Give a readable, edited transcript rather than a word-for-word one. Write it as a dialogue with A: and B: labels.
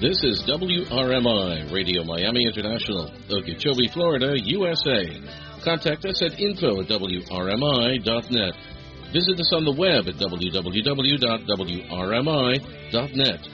A: This is WRMI, Radio Miami International, Okeechobee, Florida, USA. Contact us at info@wrmi.net. Visit us on the web at www.wrmi.net.